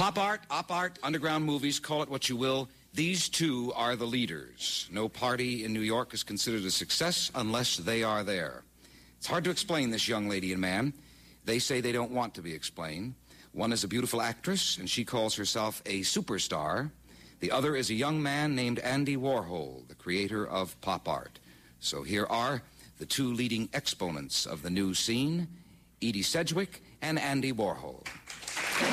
Pop art, op art, underground movies, call it what you will, these two are the leaders. No party in New York is considered a success unless they are there. It's hard to explain this young lady and man. They say they don't want to be explained. One is a beautiful actress, and she calls herself a superstar. The other is a young man named Andy Warhol, the creator of pop art. So here are the two leading exponents of the new scene, Edie Sedgwick and Andy Warhol.